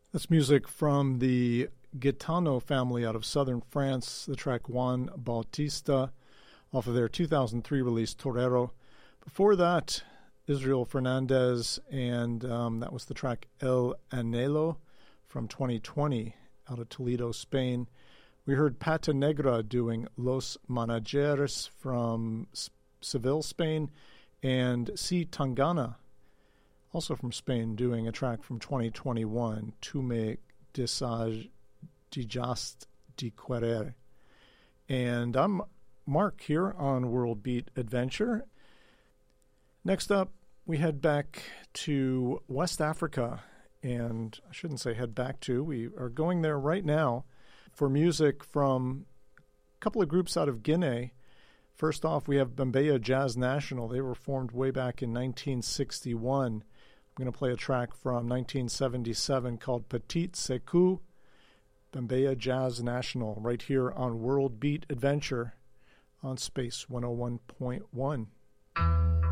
That's music from the Gitano family out of southern France, the track Juan Bautista off of their 2003 release Torero. Before that, Israel Fernandez, and that was the track El Anhelo from 2020 out of Toledo, Spain. We heard Pata Negra doing Los Managers from Seville, Spain, and C. Tangana, also from Spain, doing a track from 2021, Tu me desage dijast di querer. And I'm Mark here on World Beat Adventure. Next up, we head back to West Africa, and I shouldn't say head back to, we are going there right now for music from a couple of groups out of Guinea. First off, we have Bembeya Jazz National. They were formed way back in 1961. I'm going to play a track from 1977 called Petit Sekou, Bembeya Jazz National, right here on World Beat Adventure on Space 101.1.